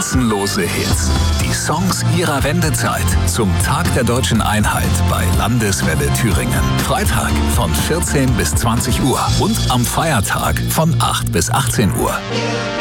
Grenzenlose Hits. Die Songs ihrer Wendezeit. Zum Tag der Deutschen Einheit bei Landeswelle Thüringen. Freitag von 14 bis 20 Uhr und am Feiertag von 8 bis 18 Uhr.